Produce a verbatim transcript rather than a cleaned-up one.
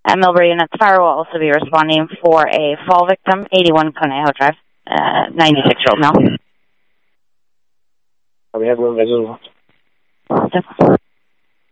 Uh, Millbury Units Fire will also be responding for a fall victim, eighty-one Conejo Drive, uh, ninety-six-year-old male. We have one visual. Positive.